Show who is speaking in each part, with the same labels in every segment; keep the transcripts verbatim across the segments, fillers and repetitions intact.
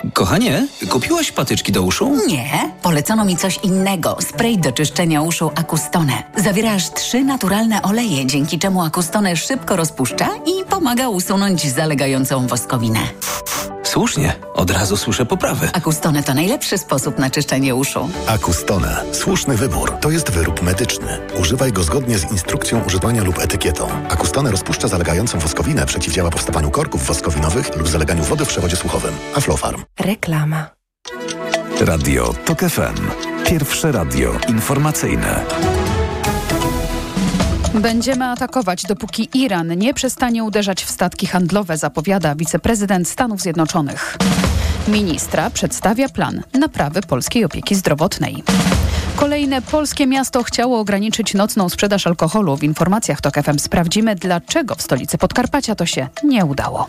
Speaker 1: Kochanie, kupiłaś patyczki do uszu?
Speaker 2: Nie, polecono mi coś innego. Spray do czyszczenia uszu Acustone. Zawiera aż trzy naturalne oleje, dzięki czemu Acustone szybko rozpuszcza i pomaga usunąć zalegającą woskowinę.
Speaker 1: Słusznie, od razu słyszę poprawę.
Speaker 2: Acustone to najlepszy sposób na czyszczenie uszu.
Speaker 3: Acustone. Słuszny wybór. To jest wyrób medyczny. Używaj go zgodnie z instrukcją używania lub etykietą. Acustone rozpuszcza zalegającą woskowinę, przeciwdziała powstawaniu korków woskowinowych lub zaleganiu wody w przewodzie słuchowym. Aflofarm.
Speaker 4: Reklama.
Speaker 5: Radio TOK F M. Pierwsze radio informacyjne.
Speaker 6: Będziemy atakować, dopóki Iran nie przestanie uderzać w statki handlowe, zapowiada wiceprezydent Stanów Zjednoczonych. Ministra przedstawia plan naprawy polskiej opieki zdrowotnej. Kolejne polskie miasto chciało ograniczyć nocną sprzedaż alkoholu. W informacjach TOK F M sprawdzimy, dlaczego w stolicy Podkarpacia to się nie udało.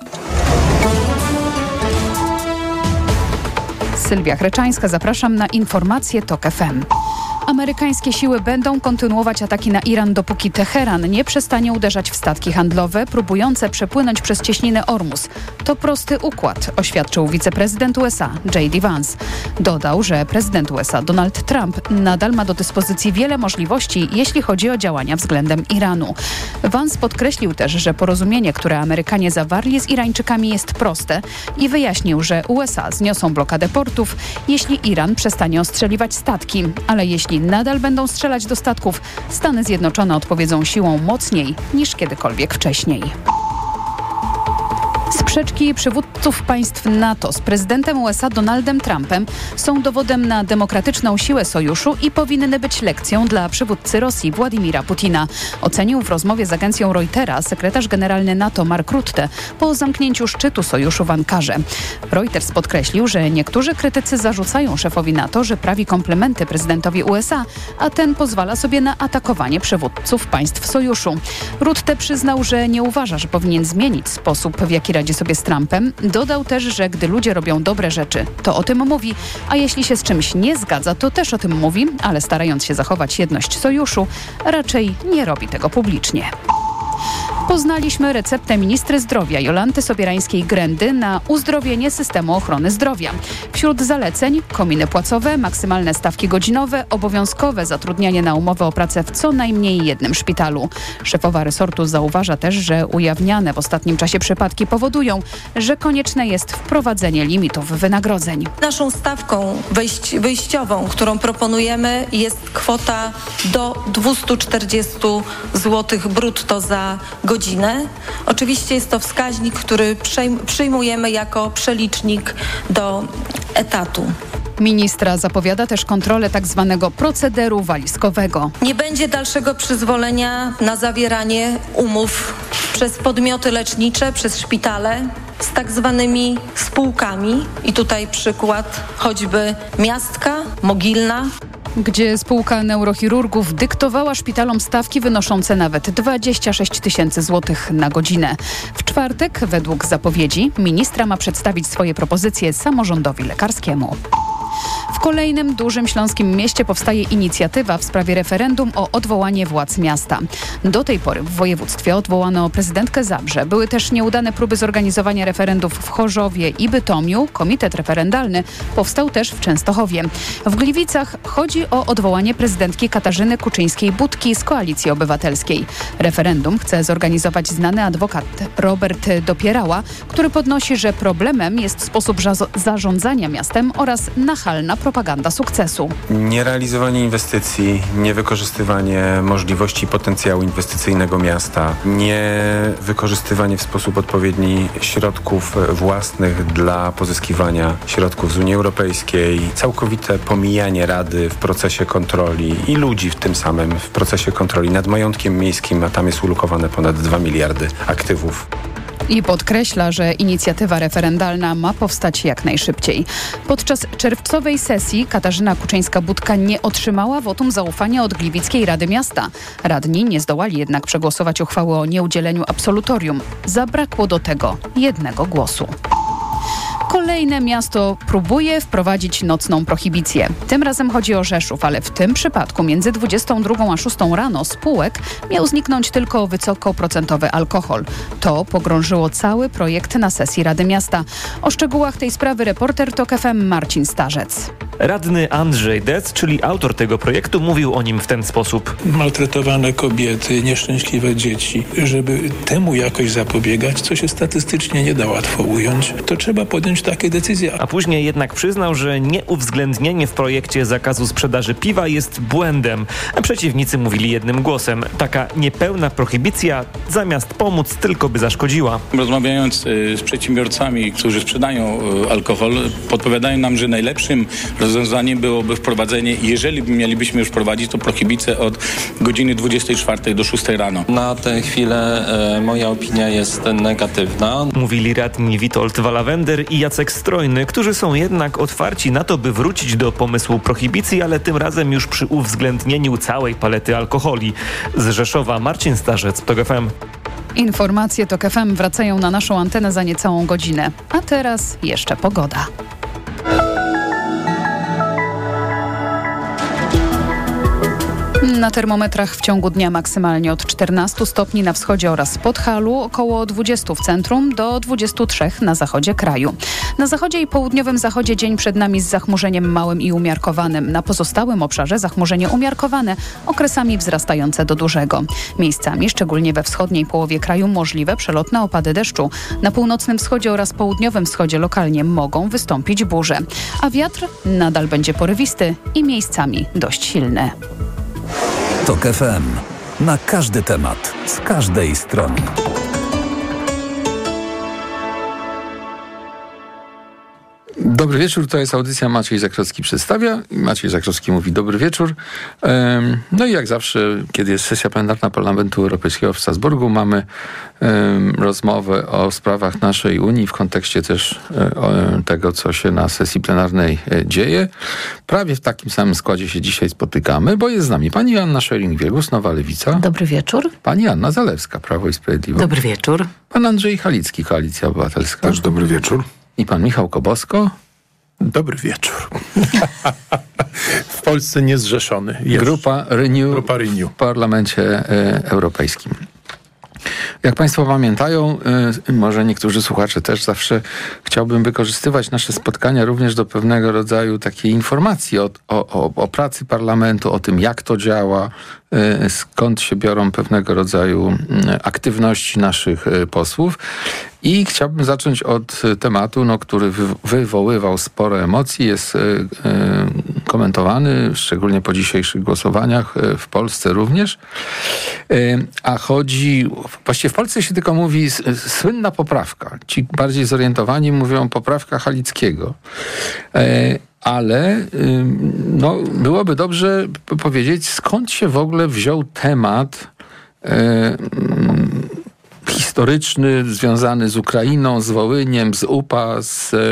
Speaker 6: Sylwia Chreczańska, zapraszam na informacje TOK F M. Amerykańskie siły będą kontynuować ataki na Iran, dopóki Teheran nie przestanie uderzać w statki handlowe próbujące przepłynąć przez cieśninę Ormus. To prosty układ, oświadczył wiceprezydent U S A J D Vance. Dodał, że prezydent U S A Donald Trump nadal ma do dyspozycji wiele możliwości, jeśli chodzi o działania względem Iranu. Vance podkreślił też, że porozumienie, które Amerykanie zawarli z Irańczykami, jest proste i wyjaśnił, że U S A zniosą blokadę portów, jeśli Iran przestanie ostrzeliwać statki, ale jeśli nadal będą strzelać do statków, Stany Zjednoczone odpowiedzą siłą mocniej niż kiedykolwiek wcześniej. Sprzeczki przywódców państw NATO z prezydentem U S A Donaldem Trumpem są dowodem na demokratyczną siłę sojuszu i powinny być lekcją dla przywódcy Rosji Władimira Putina, ocenił w rozmowie z agencją Reutera sekretarz generalny NATO Mark Rutte po zamknięciu szczytu sojuszu w Ankarze. Reuters podkreślił, że niektórzy krytycy zarzucają szefowi NATO, że prawi komplementy prezydentowi U S A, a ten pozwala sobie na atakowanie przywódców państw sojuszu. Rutte przyznał, że nie uważa, że powinien zmienić sposób, w jaki radzi sobie z Trumpem. Dodał też, że gdy ludzie robią dobre rzeczy, to o tym mówi, a jeśli się z czymś nie zgadza, to też o tym mówi, ale starając się zachować jedność sojuszu, raczej nie robi tego publicznie. Poznaliśmy receptę ministry zdrowia Jolanty Sobierańskiej-Grendy na uzdrowienie systemu ochrony zdrowia. Wśród zaleceń kominy płacowe, maksymalne stawki godzinowe, obowiązkowe zatrudnianie na umowę o pracę w co najmniej jednym szpitalu. Szefowa resortu zauważa też, że ujawniane w ostatnim czasie przypadki powodują, że konieczne jest wprowadzenie limitów wynagrodzeń.
Speaker 7: Naszą stawką wyjść, wyjściową, którą proponujemy, jest kwota do dwieście czterdzieści złotych brutto za godzinę. Godzinę. Oczywiście jest to wskaźnik, który przyjmujemy jako przelicznik do etatu.
Speaker 6: Ministra zapowiada też kontrolę tak zwanego procederu walizkowego.
Speaker 7: Nie będzie dalszego przyzwolenia na zawieranie umów przez podmioty lecznicze, przez szpitale z tak zwanymi spółkami. I tutaj przykład choćby Miastka, Mogilna,
Speaker 6: gdzie spółka neurochirurgów dyktowała szpitalom stawki wynoszące nawet dwadzieścia sześć tysięcy złotych na godzinę. W czwartek, według zapowiedzi, ministra ma przedstawić swoje propozycje samorządowi lekarskiemu. W kolejnym dużym śląskim mieście powstaje inicjatywa w sprawie referendum o odwołanie władz miasta. Do tej pory w województwie odwołano prezydentkę Zabrze. Były też nieudane próby zorganizowania referendów w Chorzowie i Bytomiu. Komitet referendalny powstał też w Częstochowie. W Gliwicach chodzi o odwołanie prezydentki Katarzyny Kuczyńskiej-Budki z Koalicji Obywatelskiej. Referendum chce zorganizować znany adwokat Robert Dopierała, który podnosi, że problemem jest sposób zarządzania miastem oraz nachalna propaganda sukcesu.
Speaker 8: Nierealizowanie inwestycji, niewykorzystywanie możliwości potencjału inwestycyjnego miasta, niewykorzystywanie w sposób odpowiedni środków własnych dla pozyskiwania środków z Unii Europejskiej, całkowite pomijanie Rady w procesie kontroli i ludzi w tym samym w procesie kontroli nad majątkiem miejskim, a tam jest ulokowane ponad dwa miliardy aktywów.
Speaker 6: I podkreśla, że inicjatywa referendalna ma powstać jak najszybciej. Podczas czerwcowej sesji Katarzyna Kuczyńska-Budka nie otrzymała wotum zaufania od Gliwickiej Rady Miasta. Radni nie zdołali jednak przegłosować uchwały o nieudzieleniu absolutorium. Zabrakło do tego jednego głosu. Kolejne miasto próbuje wprowadzić nocną prohibicję. Tym razem chodzi o Rzeszów, ale w tym przypadku między dwudziestą drugą a szóstą rano z półek miał zniknąć tylko wysokoprocentowy alkohol. To pogrążyło cały projekt na sesji Rady Miasta. O szczegółach tej sprawy reporter TOK F M Marcin Starzec.
Speaker 4: Radny Andrzej Dec, czyli autor tego projektu, mówił o nim w ten sposób.
Speaker 9: Maltretowane kobiety, nieszczęśliwe dzieci. Żeby temu jakoś zapobiegać, co się statystycznie nie da łatwo ująć, to trzeba podjąć takie decyzje.
Speaker 4: A później jednak przyznał, że nieuwzględnienie w projekcie zakazu sprzedaży piwa jest błędem. Przeciwnicy mówili jednym głosem. Taka niepełna prohibicja zamiast pomóc tylko by zaszkodziła.
Speaker 10: Rozmawiając z przedsiębiorcami, którzy sprzedają alkohol, podpowiadają nam, że najlepszym rozwiązaniem byłoby wprowadzenie, jeżeli mielibyśmy już wprowadzić, to prohibicję od godziny dwudziestej czwartej do szóstej rano.
Speaker 11: Na tę chwilę e, moja opinia jest negatywna.
Speaker 4: Mówili radni Witold Walawender i Jacek Strojny, którzy są jednak otwarci na to, by wrócić do pomysłu prohibicji, ale tym razem już przy uwzględnieniu całej palety alkoholi. Z Rzeszowa Marcin Starzec, TOK F M.
Speaker 6: Informacje TOK F M wracają na naszą antenę za niecałą godzinę. A teraz jeszcze pogoda. Na termometrach w ciągu dnia maksymalnie od czternastu stopni na wschodzie oraz w Podhalu, około dwudziestu w centrum do dwudziestu trzech na zachodzie kraju. Na zachodzie i południowym zachodzie dzień przed nami z zachmurzeniem małym i umiarkowanym. Na pozostałym obszarze zachmurzenie umiarkowane, okresami wzrastające do dużego. Miejscami, szczególnie we wschodniej połowie kraju, możliwe przelotne opady deszczu. Na północnym wschodzie oraz południowym wschodzie lokalnie mogą wystąpić burze. A wiatr nadal będzie porywisty i miejscami dość silny.
Speaker 5: TOK F M. Na każdy temat, z każdej strony.
Speaker 12: Dobry wieczór, to jest audycja Maciej Zakrowski przedstawia. Maciej Zakrowski mówi dobry wieczór. No i jak zawsze, kiedy jest sesja plenarna Parlamentu Europejskiego w Strasburgu, mamy rozmowę o sprawach naszej Unii w kontekście też tego, co się na sesji plenarnej dzieje. Prawie w takim samym składzie się dzisiaj spotykamy, bo jest z nami pani Joanna Scheuring-Wielgus, Nowa Lewica.
Speaker 13: Dobry wieczór.
Speaker 12: Pani Anna Zalewska, Prawo i Sprawiedliwość.
Speaker 13: Dobry wieczór.
Speaker 12: Pan Andrzej Halicki, Koalicja Obywatelska.
Speaker 14: Też dobry wieczór.
Speaker 12: I pan Michał Kobosko.
Speaker 14: Dobry wieczór. W Polsce niezrzeszony. Jeszcze.
Speaker 12: Grupa Renew,
Speaker 14: Grupa Renew
Speaker 12: w Parlamencie e, Europejskim. Jak państwo pamiętają, y, może niektórzy słuchacze też, zawsze chciałbym wykorzystywać nasze spotkania również do pewnego rodzaju takiej informacji o, o, o pracy parlamentu, o tym, jak to działa, y, skąd się biorą pewnego rodzaju y, aktywności naszych y, posłów. I chciałbym zacząć od tematu, no, który wy, wywoływał sporo emocji, jest y, y, komentowany, szczególnie po dzisiejszych głosowaniach y, w Polsce również. Y, a chodzi, właściwie w Polsce się tylko mówi s, słynna poprawka. Ci bardziej zorientowani mówią poprawka Halickiego. Y, ale y, no, byłoby dobrze powiedzieć, skąd się w ogóle wziął temat y, y, historyczny, związany z Ukrainą, z Wołyniem, z U P A, z, y,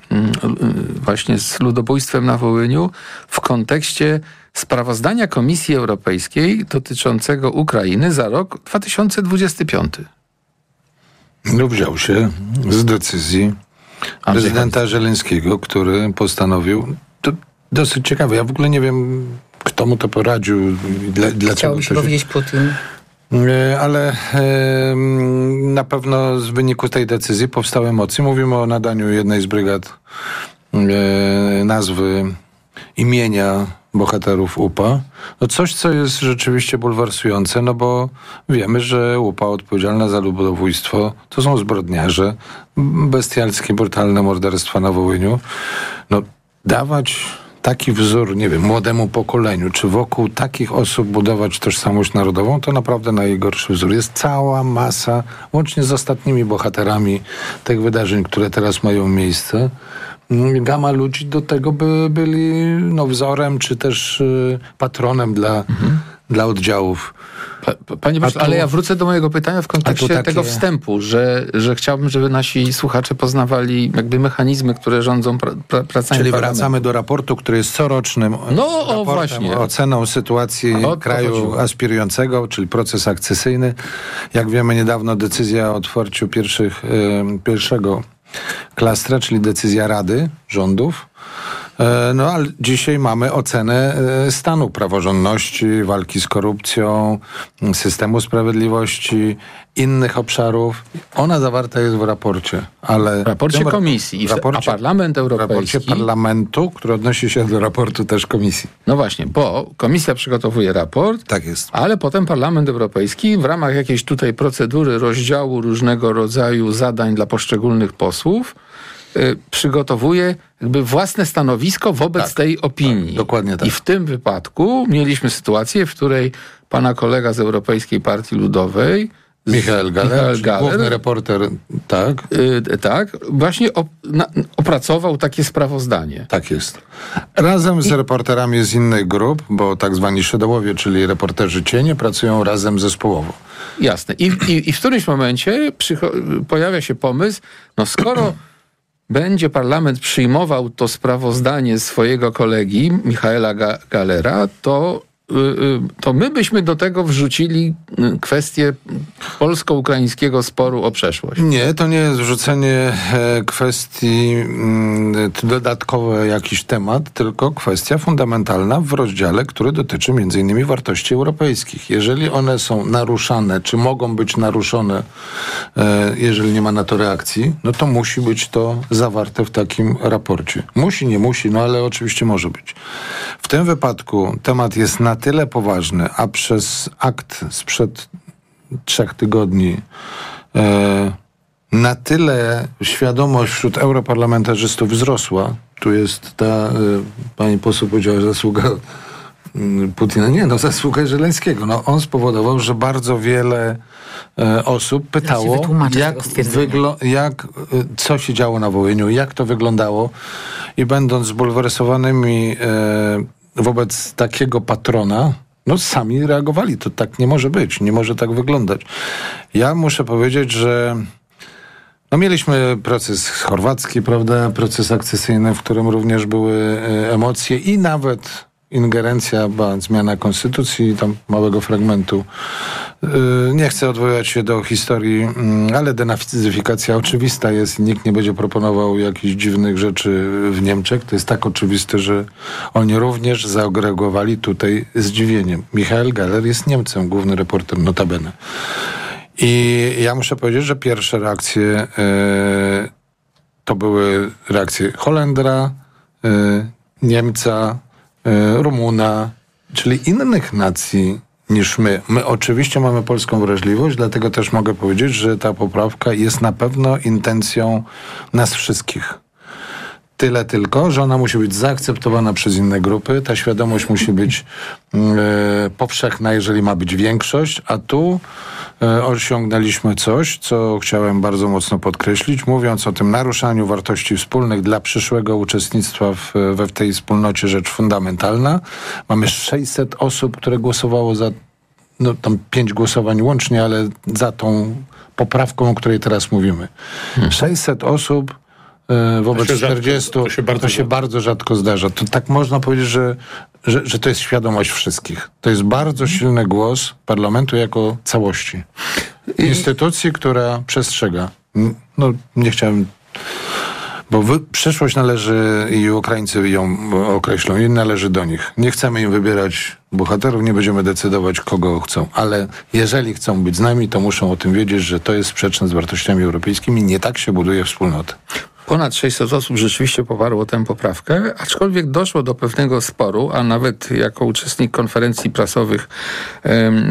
Speaker 12: y, właśnie z ludobójstwem na Wołyniu w kontekście sprawozdania Komisji Europejskiej dotyczącego Ukrainy za rok dwa tysiące dwudziesty piąty.
Speaker 14: No wziął się z decyzji prezydenta Żeleńskiego, który postanowił, to dosyć ciekawe, ja w ogóle nie wiem, kto mu to poradził, dla, dlaczego.
Speaker 13: Chciałby się powiedzieć Putin.
Speaker 14: Ale e, na pewno z wyniku tej decyzji powstały emocje. Mówimy o nadaniu jednej z brygad e, nazwy imienia bohaterów U P A. No coś, co jest rzeczywiście bulwersujące, no bo wiemy, że U P A odpowiedzialna za ludobójstwo to są zbrodniarze, bestialskie, brutalne morderstwa na Wołyniu. No dawać taki wzór, nie wiem, młodemu pokoleniu, czy wokół takich osób budować tożsamość narodową, to naprawdę najgorszy wzór. Jest cała masa, łącznie z ostatnimi bohaterami tych wydarzeń, które teraz mają miejsce. Gama ludzi do tego by byli no, wzorem, czy też y, patronem dla, mhm. dla oddziałów.
Speaker 12: Pa, panie pośle, ale ja wrócę do mojego pytania w kontekście takie... tego wstępu, że, że chciałbym, żeby nasi słuchacze poznawali jakby mechanizmy, które rządzą pra, pra, pracami
Speaker 14: Czyli
Speaker 12: parlamentu.
Speaker 14: wracamy do raportu, który jest corocznym
Speaker 12: no, o, właśnie.
Speaker 14: oceną sytuacji o, kraju chodziło. aspirującego, czyli proces akcesyjny. Jak wiemy, niedawno decyzja o otwarciu pierwszych, y, pierwszego klastra, czyli decyzja Rady Rządów. No ale dzisiaj mamy ocenę stanu praworządności, walki z korupcją, systemu sprawiedliwości, innych obszarów. Ona zawarta jest w raporcie, ale...
Speaker 12: W raporcie
Speaker 14: tym,
Speaker 12: komisji,
Speaker 14: w raporcie,
Speaker 12: a Parlament Europejski...
Speaker 14: W raporcie Parlamentu, który odnosi się do raportu też komisji.
Speaker 12: No właśnie, bo komisja przygotowuje raport,
Speaker 14: tak jest,
Speaker 12: ale potem Parlament Europejski w ramach jakiejś tutaj procedury rozdziału różnego rodzaju zadań dla poszczególnych posłów y, przygotowuje jakby własne stanowisko wobec
Speaker 14: tak,
Speaker 12: tej opinii.
Speaker 14: Tak, dokładnie tak.
Speaker 12: I w tym wypadku mieliśmy sytuację, w której pana kolega z Europejskiej Partii Ludowej
Speaker 14: Michael Galler,
Speaker 12: Michael Galler
Speaker 14: główny reporter, tak.
Speaker 12: Yy, tak, właśnie op, na, opracował takie sprawozdanie.
Speaker 14: Tak jest. Razem z I... reporterami z innych grup, bo tak zwani shadowowie, czyli reporterzy cienie, pracują razem zespołowo.
Speaker 12: Jasne. I, i, i w którymś momencie przycho- pojawia się pomysł, no skoro będzie parlament przyjmował to sprawozdanie swojego kolegi Michaela Ga- Gallera, to to my byśmy do tego wrzucili kwestię polsko-ukraińskiego sporu o przeszłość.
Speaker 14: Nie, to nie jest wrzucenie kwestii dodatkowy jakiś temat, tylko kwestia fundamentalna w rozdziale, który dotyczy między innymi wartości europejskich. Jeżeli one są naruszane, czy mogą być naruszone, jeżeli nie ma na to reakcji, no to musi być to zawarte w takim raporcie. Musi, nie musi, no ale oczywiście może być. W tym wypadku temat jest na tyle poważny, a przez akt sprzed trzech tygodni e, na tyle świadomość wśród europarlamentarzystów wzrosła. Tu jest ta, e, pani poseł powiedziała, zasługa Putina. Nie, no zasługa Żeleńskiego. No, on spowodował, że bardzo wiele e, osób pytało, jak, wyglo- jak, e, co się działo na Wołyniu, jak to wyglądało i będąc zbulwersowanymi e, wobec takiego patrona, no sami reagowali. To tak nie może być, nie może tak wyglądać. Ja muszę powiedzieć, że no mieliśmy proces chorwacki, prawda, proces akcesyjny, w którym również były e, emocje i nawet ingerencja, ba, zmiana konstytucji, tam małego fragmentu. Yy, nie chcę odwoływać się do historii, yy, ale denazyfikacja oczywista jest i nikt nie będzie proponował jakichś dziwnych rzeczy w Niemczech. To jest tak oczywiste, że oni również zareagowali tutaj zdziwieniem. Michael Galler jest Niemcem, główny reporter notabene. I ja muszę powiedzieć, że pierwsze reakcje yy, to były reakcje Holendra, yy, Niemca, Rumuna, czyli innych nacji niż my. My oczywiście mamy polską wrażliwość, dlatego też mogę powiedzieć, że ta poprawka jest na pewno intencją nas wszystkich. Tyle tylko, że ona musi być zaakceptowana przez inne grupy. Ta świadomość musi być e, powszechna, jeżeli ma być większość, a tu e, osiągnęliśmy coś, co chciałem bardzo mocno podkreślić, mówiąc o tym naruszaniu wartości wspólnych dla przyszłego uczestnictwa w, we w tej wspólnocie, rzecz fundamentalna. Mamy sześćset osób, które głosowało za, no tam pięć głosowań łącznie, ale za tą poprawką, o której teraz mówimy. Hmm. sześćset osób wobec
Speaker 15: to
Speaker 14: czterdziestu,
Speaker 15: rzadko, to się, bardzo,
Speaker 14: to się bardzo rzadko zdarza. To tak można powiedzieć, że, że, że to jest świadomość wszystkich. To jest bardzo silny głos parlamentu jako całości. Instytucji, która przestrzega. No, nie chciałem... Bo wy, przyszłość należy i Ukraińcy ją określą i należy do nich. Nie chcemy im wybierać bohaterów, nie będziemy decydować, kogo chcą. Ale jeżeli chcą być z nami, to muszą o tym wiedzieć, że to jest sprzeczne z wartościami europejskimi. Nie tak się buduje wspólnotę.
Speaker 12: Ponad sześćset osób rzeczywiście poparło tę poprawkę, aczkolwiek doszło do pewnego sporu, a nawet jako uczestnik konferencji prasowych em,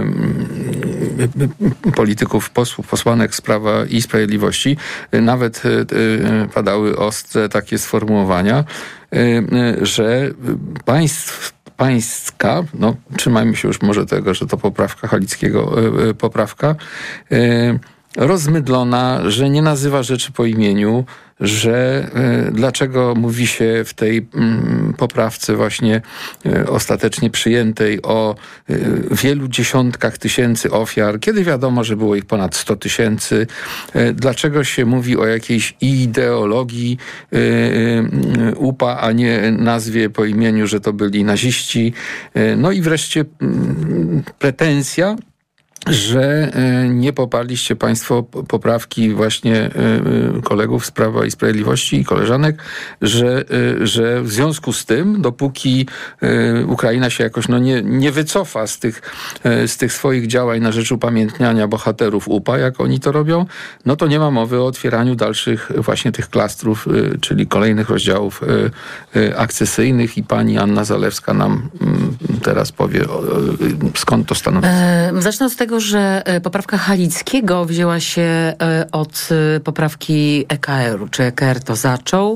Speaker 12: em, polityków, posłów, posłanek z Prawa i Sprawiedliwości, nawet e, padały ostre takie sformułowania, e, że państw pańska, no trzymajmy się już może tego, że to poprawka Halickiego, e, poprawka, e, rozmydlona, że nie nazywa rzeczy po imieniu, że y, dlaczego mówi się w tej y, poprawce właśnie y, ostatecznie przyjętej o y, wielu dziesiątkach tysięcy ofiar, kiedy wiadomo, że było ich ponad sto tysięcy. Y, dlaczego się mówi o jakiejś ideologii y, y, U P A, a nie nazwie po imieniu, że to byli naziści. Y, no i wreszcie y, pretensja, że nie poparliście państwo poprawki właśnie kolegów z Prawa i Sprawiedliwości i koleżanek, że, że w związku z tym, dopóki Ukraina się jakoś no nie, nie wycofa z tych, z tych swoich działań na rzecz upamiętniania bohaterów U P A, jak oni to robią, no to nie ma mowy o otwieraniu dalszych właśnie tych klastrów, czyli kolejnych rozdziałów akcesyjnych i pani Anna Zalewska nam teraz powie, skąd to stanowisko.
Speaker 13: Zacznę od tego, że poprawka Halickiego wzięła się od poprawki E K R-u, czy E K R to zaczął.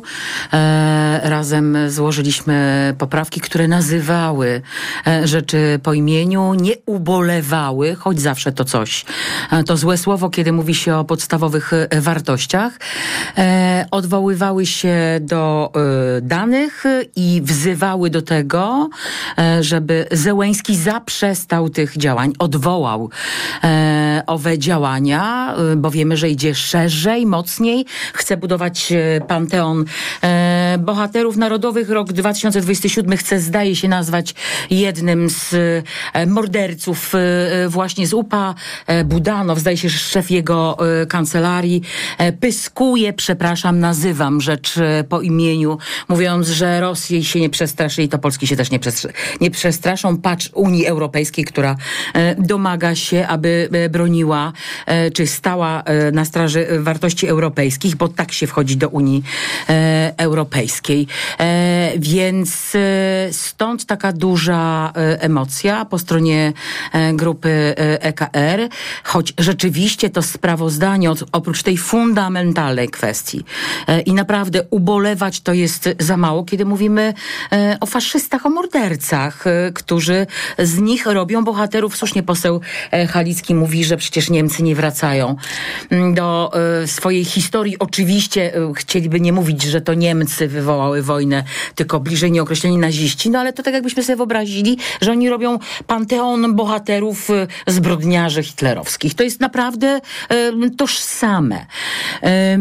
Speaker 13: Razem złożyliśmy poprawki, które nazywały rzeczy po imieniu, nie ubolewały, choć zawsze to coś. To złe słowo, kiedy mówi się o podstawowych wartościach. Odwoływały się do danych i wzywały do tego, żeby Zełenski zaprzestał tych działań, odwołał e, owe działania, bo wiemy, że idzie szerzej, mocniej. Chce budować panteon e, bohaterów narodowych. Rok dwa tysiące dwudziesty siódmy chce, zdaje się, nazwać jednym z e, morderców e, właśnie z U P A. E, Budanow, zdaje się, że szef jego e, kancelarii e, pyskuje, przepraszam, nazywam rzecz e, po imieniu, mówiąc, że Rosji się nie przestraszy i to Polski się też nie, przestr- nie przestraszą. Patrz Unii Europejskiej, która e, domaga się, aby broniła, czy stała na straży wartości europejskich, bo tak się wchodzi do Unii Europejskiej. Więc stąd taka duża emocja po stronie grupy E K R, choć rzeczywiście to sprawozdanie, oprócz tej fundamentalnej kwestii i naprawdę ubolewać to jest za mało, kiedy mówimy o faszystach, o mordercach, którzy z nich robią bohaterów. Słusznie poseł Halicki mówi, że przecież Niemcy nie wracają do e, swojej historii. Oczywiście e, chcieliby nie mówić, że to Niemcy wywołały wojnę, tylko bliżej nieokreśleni naziści, no ale to tak jakbyśmy sobie wyobrazili, że oni robią panteon bohaterów e, zbrodniarzy hitlerowskich. To jest naprawdę e, tożsame. E,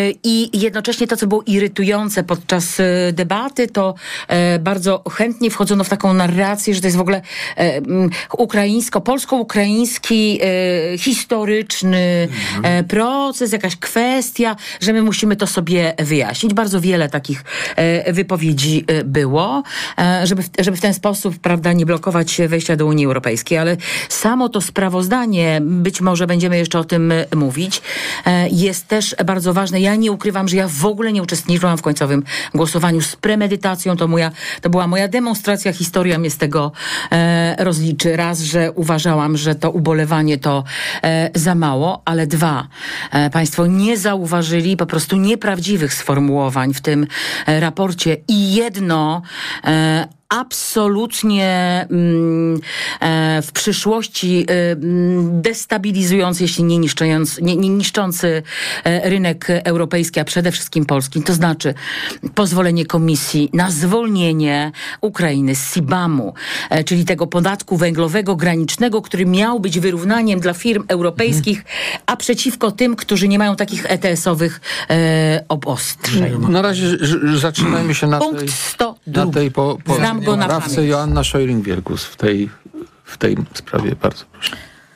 Speaker 13: I jednocześnie to, co było irytujące podczas e, debaty, to e, bardzo chętnie wchodzono w taką narrację, że to jest w ogóle e, ukraińsko, polsko-ukraiński e, historyczny e, proces, jakaś kwestia, że my musimy to sobie wyjaśnić. Bardzo wiele takich e, wypowiedzi e, było, e, żeby, w, żeby w ten sposób, prawda, nie blokować wejścia do Unii Europejskiej, ale samo to sprawozdanie, być może będziemy jeszcze o tym mówić, e, jest też bardzo ważne. Ja nie ukrywam, że ja w ogóle nie uczestniczyłam w końcowym głosowaniu z premedytacją. To, moja, to była moja demonstracja, historia mnie z tego e, rozliczy. Raz, że uważałam, że to ubolewanie to e, za mało, ale dwa, e, państwo nie zauważyli po prostu nieprawdziwych sformułowań w tym e, raporcie i jedno e, absolutnie mm, e, w przyszłości e, destabilizujący, jeśli nie, niszczący, nie, nie niszczący e, rynek europejski, a przede wszystkim polski. To znaczy pozwolenie Komisji na zwolnienie Ukrainy z C B A M-u, e, czyli tego podatku węglowego granicznego, który miał być wyrównaniem dla firm europejskich, mhm. a przeciwko tym, którzy nie mają takich E T S-owych e, obostrzeń.
Speaker 12: Na razie ż- zatrzymajmy się na
Speaker 13: Punkt
Speaker 12: tej,
Speaker 13: sto
Speaker 12: na tej po, po
Speaker 13: Znam go na
Speaker 12: poprawce
Speaker 13: pamięć.
Speaker 12: Joanna Scheuring-Wielgus w tej, w tej sprawie. Bardzo proszę.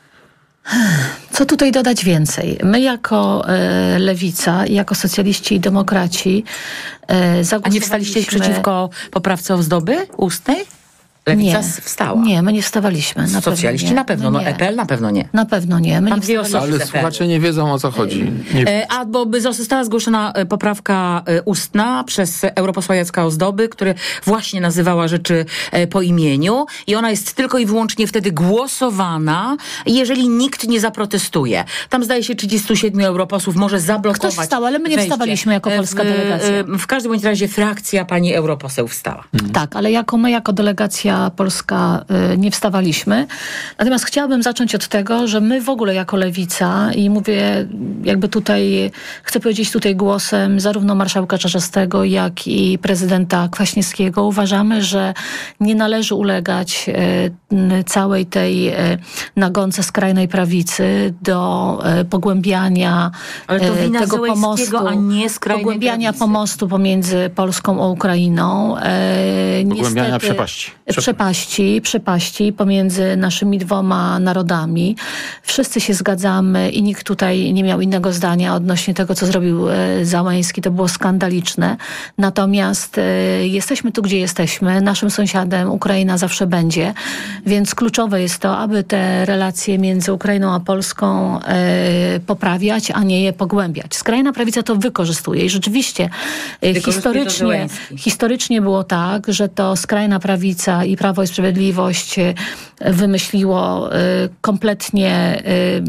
Speaker 15: Co tutaj dodać więcej? My jako e, Lewica, jako socjaliści i demokraci e, zagłosowaliśmy...
Speaker 13: A nie wstaliście przeciwko poprawce ozdoby ustnej? Lewica
Speaker 15: nie,
Speaker 13: wstała.
Speaker 15: Nie, my nie wstawaliśmy. Na
Speaker 13: Socjaliści
Speaker 15: pewno nie.
Speaker 13: na pewno, no E P L na pewno nie.
Speaker 15: Na pewno nie. My
Speaker 13: Tam
Speaker 15: nie
Speaker 13: dwie osoby
Speaker 12: Ale słuchacze nie wiedzą, o co chodzi. Nie...
Speaker 13: Albo by została zgłoszona poprawka ustna przez europosła Jacka Ozdoby, który właśnie nazywała rzeczy po imieniu i ona jest tylko i wyłącznie wtedy głosowana, jeżeli nikt nie zaprotestuje. Tam zdaje się trzydziestu siedmiu europosłów może zablokować.
Speaker 15: Ktoś wstał, ale my nie
Speaker 13: wejście.
Speaker 15: wstawaliśmy jako polska
Speaker 13: w,
Speaker 15: delegacja.
Speaker 13: W każdym bądź razie frakcja pani europoseł wstała.
Speaker 15: Hmm. Tak, ale jako my, jako delegacja polska y, nie wstawaliśmy. Natomiast chciałabym zacząć od tego, że my w ogóle jako Lewica i mówię jakby tutaj, chcę powiedzieć tutaj głosem zarówno marszałka Czarzastego, jak i prezydenta Kwaśniewskiego, uważamy, że nie należy ulegać y, całej tej y, nagonce skrajnej prawicy do y, pogłębiania
Speaker 13: ale to wina
Speaker 15: tego
Speaker 13: pomostu, a nie skrajnej
Speaker 15: pogłębiania
Speaker 13: prawicy.
Speaker 15: pomostu pomiędzy Polską a Ukrainą. Y,
Speaker 12: Pogłębiania
Speaker 15: niestety,
Speaker 12: przepaści.
Speaker 15: przepaści, przepaści pomiędzy naszymi dwoma narodami. Wszyscy się zgadzamy i nikt tutaj nie miał innego zdania odnośnie tego, co zrobił Załęski. To było skandaliczne. Natomiast jesteśmy tu, gdzie jesteśmy. Naszym sąsiadem Ukraina zawsze będzie. Więc kluczowe jest to, aby te relacje między Ukrainą a Polską poprawiać, a nie je pogłębiać. Skrajna prawica to wykorzystuje i rzeczywiście historycznie, historycznie było tak, że to skrajna prawica i Prawo i Sprawiedliwość wymyśliło kompletnie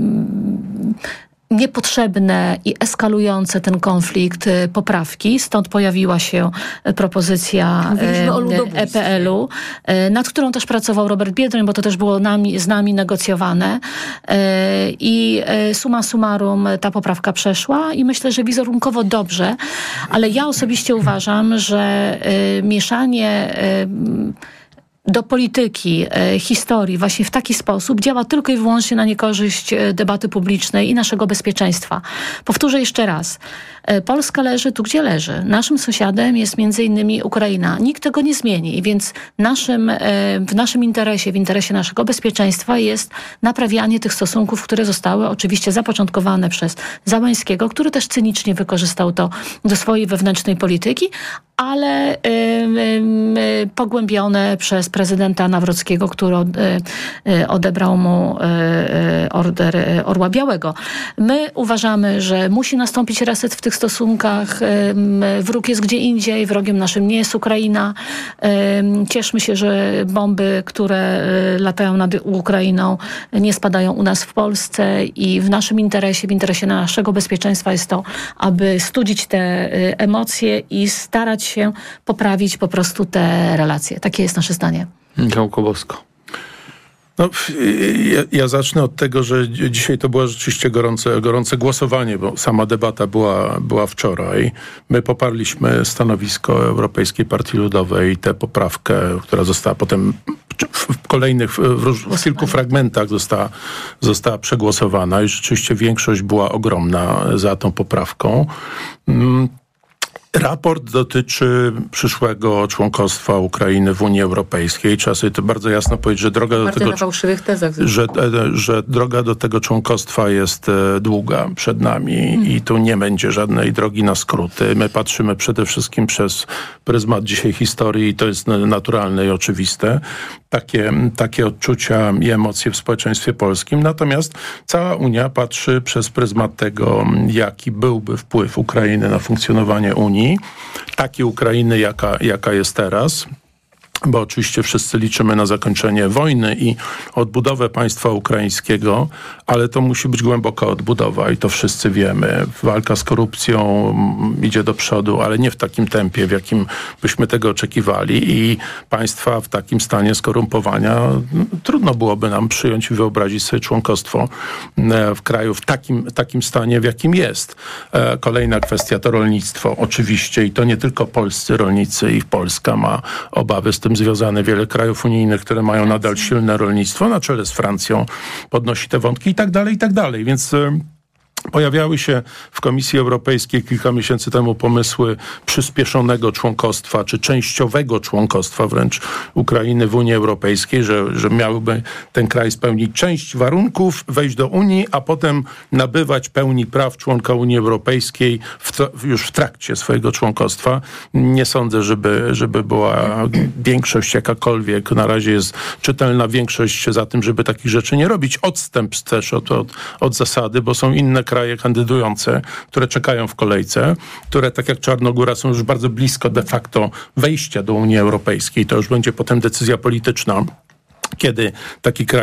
Speaker 15: niepotrzebne i eskalujące ten konflikt poprawki. Stąd pojawiła się propozycja E P L-u, nad którą też pracował Robert Biedroń, bo to też było nami, z nami negocjowane. I summa summarum ta poprawka przeszła i myślę, że wizerunkowo dobrze, ale ja osobiście uważam, że mieszanie do polityki, e, historii właśnie w taki sposób działa tylko i wyłącznie na niekorzyść debaty publicznej i naszego bezpieczeństwa. Powtórzę jeszcze raz. E, Polska leży tu, gdzie leży. Naszym sąsiadem jest między innymi Ukraina. Nikt tego nie zmieni, więc naszym, e, w naszym interesie, w interesie naszego bezpieczeństwa jest naprawianie tych stosunków, które zostały oczywiście zapoczątkowane przez Załęskiego, który też cynicznie wykorzystał to do swojej wewnętrznej polityki, ale y, y, pogłębione przez prezydenta Nawrockiego, który od, y, odebrał mu y, order Orła Białego. My uważamy, że musi nastąpić reset w tych stosunkach. Y, wróg jest gdzie indziej, wrogiem naszym nie jest Ukraina. Y, cieszmy się, że bomby, które y, latają nad Ukrainą, nie spadają u nas w Polsce i w naszym interesie, w interesie naszego bezpieczeństwa jest to, aby studzić te y, emocje i starać się poprawić po prostu te relacje. Takie jest nasze zdanie.
Speaker 12: Michał Kobosko.
Speaker 16: No, ja, ja zacznę od tego, że dzisiaj to było rzeczywiście gorące, gorące głosowanie, bo sama debata była, była wczoraj. My poparliśmy stanowisko Europejskiej Partii Ludowej, tę poprawkę, która została potem w kolejnych, w, w kilku fragmentach została, została przegłosowana i rzeczywiście większość była ogromna za tą poprawką. Raport dotyczy przyszłego członkostwa Ukrainy w Unii Europejskiej. Trzeba sobie to bardzo jasno powiedzieć, że droga do tego,
Speaker 13: na fałszywych tezach.
Speaker 16: że, że droga do tego członkostwa jest długa przed nami hmm. i tu nie będzie żadnej drogi na skróty. My patrzymy przede wszystkim przez pryzmat dzisiaj historii i to jest naturalne i oczywiste. Takie, takie odczucia i emocje w społeczeństwie polskim. Natomiast cała Unia patrzy przez pryzmat tego, jaki byłby wpływ Ukrainy na funkcjonowanie Unii. Takiej Ukrainy, jaka, jaka jest teraz. Bo oczywiście wszyscy liczymy na zakończenie wojny i odbudowę państwa ukraińskiego, ale to musi być głęboka odbudowa i to wszyscy wiemy. Walka z korupcją idzie do przodu, ale nie w takim tempie, w jakim byśmy tego oczekiwali i państwa w takim stanie skorumpowania no, trudno byłoby nam przyjąć i wyobrazić sobie członkostwo w kraju w takim, takim stanie, w jakim jest. Kolejna kwestia to rolnictwo oczywiście i to nie tylko polscy rolnicy i Polska ma obawy z tym związane. Wiele krajów unijnych, które mają nadal silne rolnictwo, na czele z Francją, podnosi te wątki i tak dalej, i tak dalej. Więc y, pojawiały się w Komisji Europejskiej kilka miesięcy temu pomysły przyspieszonego członkostwa, czy częściowego członkostwa wręcz Ukrainy w Unii Europejskiej, że, że miałby ten kraj spełnić część warunków, wejść do Unii, a potem nabywać pełni praw członka Unii Europejskiej w, już w trakcie swojego członkostwa. Nie sądzę, żeby, żeby była większość jakakolwiek. Na razie jest czytelna większość za tym, żeby takich rzeczy nie robić. Odstęp też od, od, od zasady, bo są inne kraje kandydujące, które czekają w kolejce, które tak jak Czarnogóra są już bardzo blisko de facto wejścia do Unii Europejskiej. To już będzie potem decyzja polityczna, kiedy taki kraj